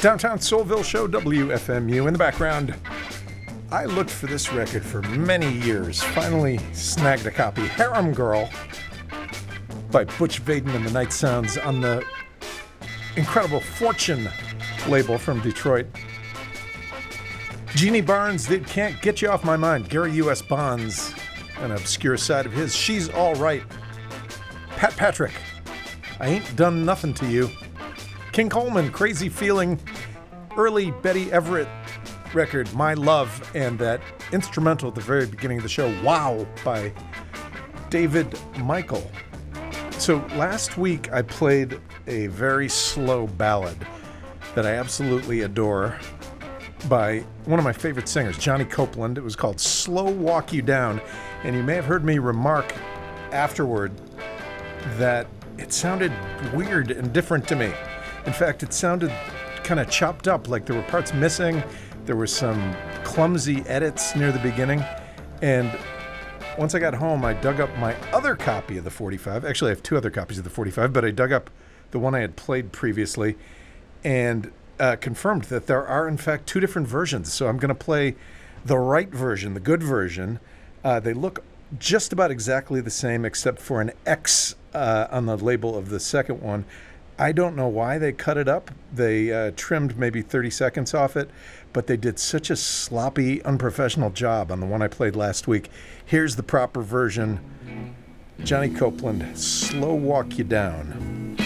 Downtown Soulville Show, WFMU. In the background, I looked for this record for many years. Finally snagged a copy. Harem Girl by Butch Vaden and the Night Sounds on the incredible Fortune label from Detroit. Jeannie Barnes, They Can't Get You Off My Mind. Gary U.S. Bonds, an obscure side of his. She's All Right. Pat Patrick, I Ain't Done Nothing to You. King Coleman, Crazy Feeling. Early Betty Everett record, My Love, and that instrumental at the very beginning of the show, Wow, by David Michael. So last week I played a very slow ballad that I absolutely adore by one of my favorite singers, Johnny Copeland. It was called Slow Walk You Down, and you may have heard me remark afterward that it sounded weird and different to me. In fact, it sounded kind of chopped up, like there were parts missing. There were some clumsy edits near the beginning. And once I got home, I dug up my other copy of the 45. Actually, I have two other copies of the 45, but I dug up the one I had played previously and confirmed that there are, in fact, two different versions. So I'm going to play the right version, the good version. They look just about exactly the same, except for an X on the label of the second one. I don't know why they cut it up. They trimmed maybe 30 seconds off it, but they did such a sloppy, unprofessional job on the one I played last week. Here's the proper version. Johnny Copeland, Slow Walk You Down.